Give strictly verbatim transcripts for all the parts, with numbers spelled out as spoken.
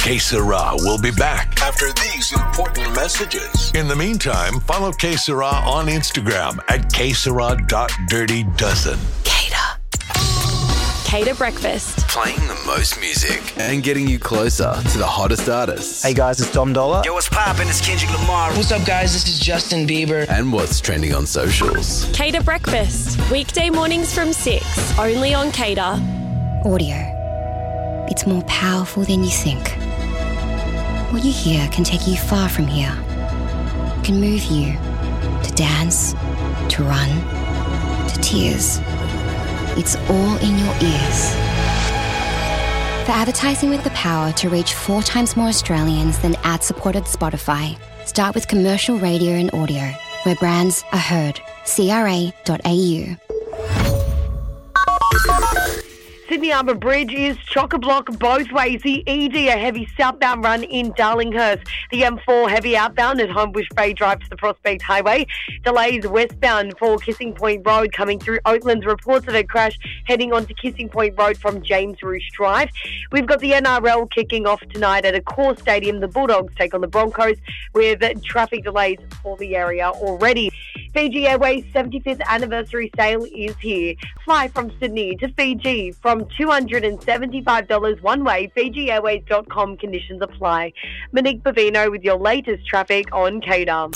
Que Sera will be back after these important messages. In the meantime, follow Que Sera on Instagram at que sera dot dirty dozen. Cater. Cater Breakfast. Playing the most music and getting you closer to the hottest artists. Hey guys, it's Dom Dollar. Yo, what's poppin'? It's Kendrick Lamar. What's up guys? This is Justin Bieber. And what's trending on socials. Cater Breakfast. Weekday mornings from six. Only on Cater. Audio. It's more powerful than you think. What you hear can take you far from here. It can move you to dance, to run, to tears. It's all in your ears. For advertising with the power to reach four times more Australians than ad-supported Spotify, start with commercial radio and audio, where brands are heard. C R A dot A U. Sydney Harbour Bridge is chock-a-block both ways. The E D, a heavy southbound run in Darlinghurst. The M four heavy outbound at Homebush Bay Drive to the Prospect Highway. Delays westbound for Kissing Point Road coming through Oatlands. Reports of a crash heading onto Kissing Point Road from James Roosh Drive. We've got the N R L kicking off tonight at Accor Stadium. The Bulldogs take on the Broncos with traffic delays for the area already. Fiji Airways seventy-fifth anniversary sale is here. Fly from Sydney to Fiji from two hundred seventy-five dollars one way. Fiji Airways dot com conditions apply. Monique Bavino with your latest traffic on Cater. On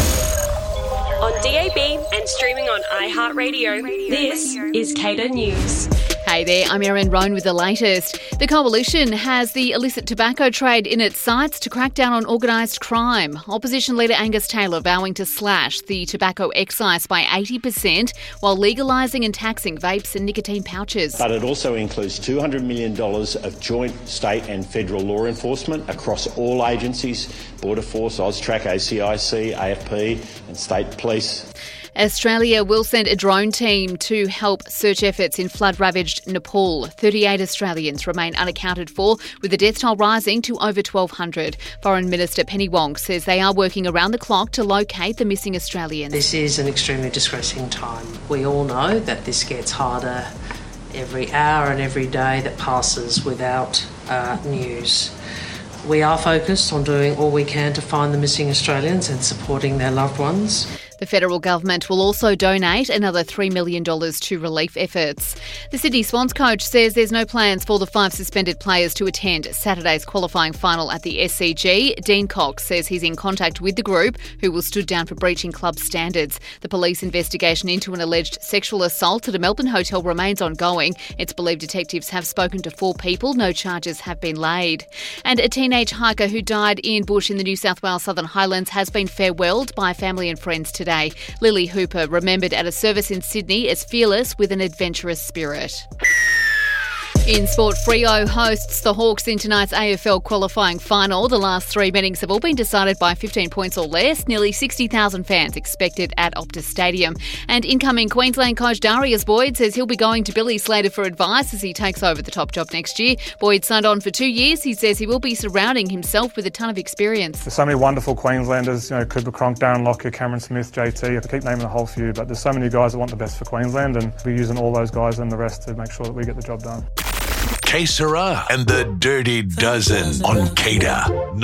D A B and streaming on iHeartRadio, this is Cater News. Hey there, I'm Erin Roan with the latest. The Coalition has the illicit tobacco trade in its sights to crack down on organised crime. Opposition leader Angus Taylor vowing to slash the tobacco excise by eighty percent while legalising and taxing vapes and nicotine pouches. But it also includes two hundred million dollars of joint state and federal law enforcement across all agencies, Border Force, AUSTRAC, A C I C, A F P and state police. Australia will send a drone team to help search efforts in flood-ravaged Nepal. thirty-eight Australians remain unaccounted for, with the death toll rising to over twelve hundred. Foreign Minister Penny Wong says they are working around the clock to locate the missing Australians. This is an extremely distressing time. We all know that this gets harder every hour and every day that passes without uh, news. We are focused on doing all we can to find the missing Australians and supporting their loved ones. The federal government will also donate another three million dollars to relief efforts. The Sydney Swans coach says there's no plans for the five suspended players to attend Saturday's qualifying final at the S C G. Dean Cox says he's in contact with the group, who was stood down for breaching club standards. The police investigation into an alleged sexual assault at a Melbourne hotel remains ongoing. It's believed detectives have spoken to four people. No charges have been laid. And a teenage hiker who died in bush in the New South Wales Southern Highlands has been farewelled by family and friends today. Today. Lily Hooper remembered at a service in Sydney as fearless with an adventurous spirit. In sport, Freo hosts the Hawks in tonight's A F L qualifying final. The last three meetings have all been decided by fifteen points or less. Nearly sixty thousand fans expected at Optus Stadium. And incoming Queensland coach Darius Boyd says he'll be going to Billy Slater for advice as he takes over the top job next year. Boyd signed on for two years. He says he will be surrounding himself with a ton of experience. There's so many wonderful Queenslanders, you know, Cooper Cronk, Darren Lockyer, Cameron Smith, J T. I keep naming the whole few, but there's so many guys that want the best for Queensland, and we're using all those guys and the rest to make sure that we get the job done. Que Sera and the Dirty Dozen on Cater.